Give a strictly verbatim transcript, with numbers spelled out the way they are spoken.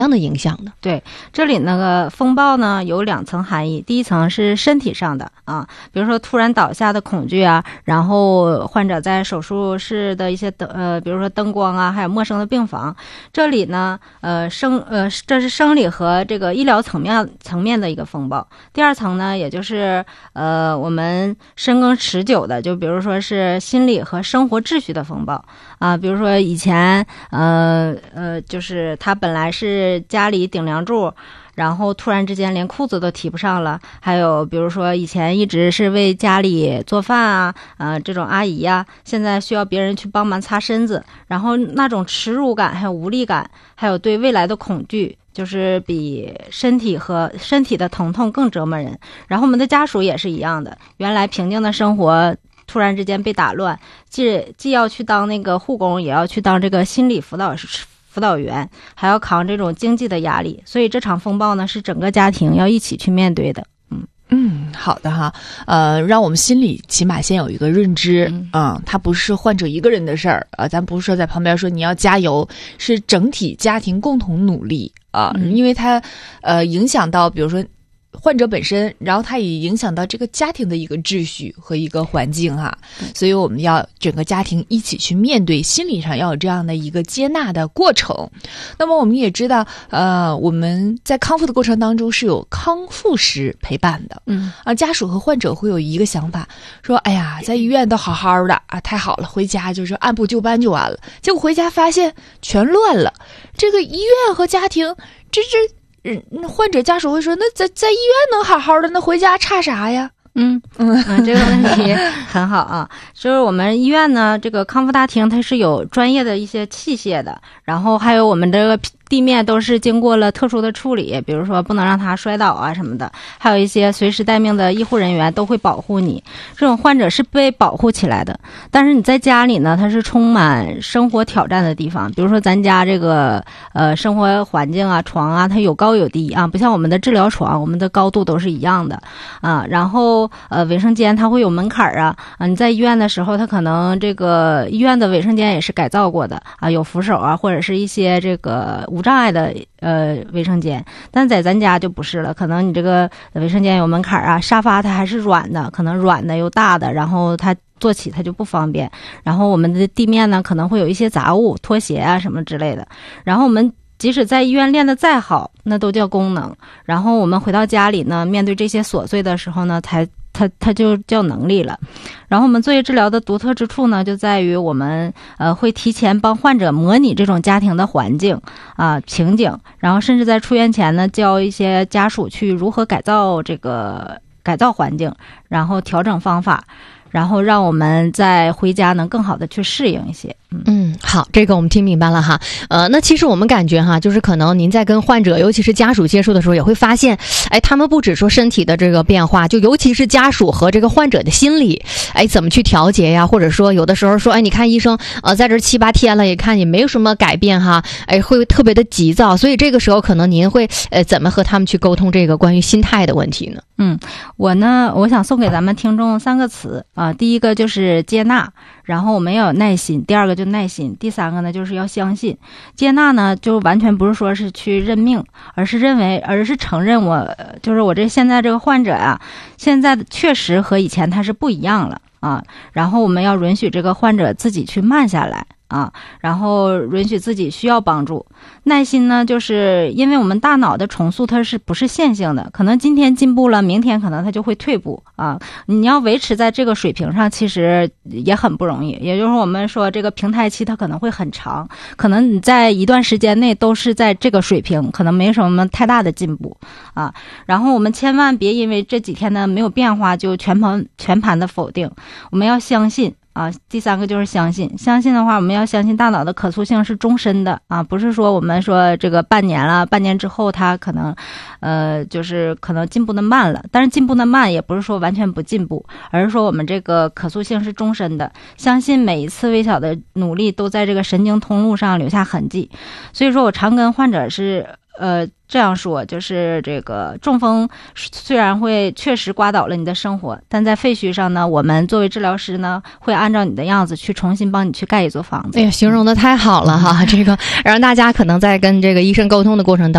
样的影响呢？ 对，这里那个风暴呢有两层含义，第一层是身体上的啊，比如说突然倒下的恐惧啊，然后患者在手术室的一些灯呃，比如说灯光啊，还有陌生的病房，这里呢呃生呃这是生理和这个医疗层面层面的一个风暴。第二层呢，也就是呃我们深耕持久的，就比如说是心理和生活秩序的风暴啊，比如说以前呃呃就是他本来是家里顶梁柱，然后突然之间连裤子都提不上了，还有比如说以前一直是为家里做饭啊呃这种阿姨呀、啊，现在需要别人去帮忙擦身子，然后那种耻辱感还有无力感，还有对未来的恐惧，就是比身体和身体的疼痛更折磨人。然后我们的家属也是一样的，原来平静的生活突然之间被打乱，既既要去当那个护工，也要去当这个心理辅导辅导员，还要扛这种经济的压力，所以这场风暴呢是整个家庭要一起去面对的。嗯嗯，好的哈，呃，让我们心里起码先有一个认知，嗯，嗯它不是患者一个人的事儿啊，咱不是说在旁边说你要加油，是整体家庭共同努力啊，嗯、因为它呃影响到，比如说患者本身，然后它也影响到这个家庭的一个秩序和一个环境哈，所以我们要整个家庭一起去面对，心理上要有这样的一个接纳的过程。那么我们也知道，呃，我们在康复的过程当中是有康复师陪伴的，嗯啊，家属和患者会有一个想法，说，哎呀，在医院都好好的啊，太好了，回家就是按部就班就完了，结果回家发现全乱了，这个医院和家庭，这这。嗯，患者家属会说，那在在医院能好好的，那回家差啥呀？ 嗯嗯嗯，这个问题很好啊。就是我们医院呢，这个康复大厅它是有专业的一些器械的，然后还有我们这个地面都是经过了特殊的处理，比如说不能让他摔倒啊什么的，还有一些随时待命的医护人员都会保护你。这种患者是被保护起来的，但是你在家里呢，它是充满生活挑战的地方。比如说咱家这个呃生活环境啊，床啊，它有高有低啊，不像我们的治疗床，我们的高度都是一样的啊。然后呃卫生间它会有门槛啊，啊你在医院的时候，它可能这个医院的卫生间也是改造过的啊，有扶手啊，或者是一些这个无障碍的呃卫生间，但在咱家就不是了，可能你这个卫生间有门槛啊，沙发它还是软的，可能软的又大的，然后它坐起它就不方便，然后我们的地面呢可能会有一些杂物，拖鞋啊什么之类的，然后我们即使在医院练得再好，那都叫功能，然后我们回到家里呢，面对这些琐碎的时候呢，才它它就叫能力了。然后我们作业治疗的独特之处呢，就在于我们呃会提前帮患者模拟这种家庭的环境啊、呃、情景，然后甚至在出院前呢，教一些家属去如何改造这个改造环境，然后调整方法，然后让我们在回家能更好的去适应一些。嗯嗯，好，这个我们听明白了哈。呃，那其实我们感觉哈，就是可能您在跟患者，尤其是家属接触的时候，也会发现，哎，他们不只说身体的这个变化，就尤其是家属和这个患者的心理，哎，怎么去调节呀？或者说有的时候说，哎，你看医生，呃，在这七八天了，也看也没有什么改变哈，哎，会特别的急躁，所以这个时候可能您会呃怎么和他们去沟通这个关于心态的问题呢？ 嗯，我呢，我想送给咱们听众三个词啊，第一个就是接纳，然后我们要有耐心，第二个就耐心，第三个呢就是要相信。接纳呢就完全不是说是去认命，而是认为而是承认我就是我这现在这个患者啊，现在确实和以前他是不一样了啊，然后我们要允许这个患者自己去慢下来啊，然后允许自己需要帮助。耐心呢，就是因为我们大脑的重塑它是不是线性的，可能今天进步了，明天可能它就会退步啊。你要维持在这个水平上，其实也很不容易。也就是我们说这个平台期它可能会很长，可能你在一段时间内都是在这个水平，可能没什么太大的进步啊。然后我们千万别因为这几天呢没有变化就全盘全盘的否定，我们要相信。啊，第三个就是相信，相信的话，我们要相信大脑的可塑性是终身的啊，不是说我们说这个半年了，半年之后它可能，呃，就是可能进步的慢了，但是进步的慢也不是说完全不进步，而是说我们这个可塑性是终身的，相信每一次微小的努力都在这个神经通路上留下痕迹，所以说我常跟患者是。呃，这样说就是这个中风虽然会确实刮倒了你的生活，但在废墟上呢，我们作为治疗师呢，会按照你的样子去重新帮你去盖一座房子。 哎呀，形容的太好了哈！这个让大家可能在跟这个医生沟通的过程当中。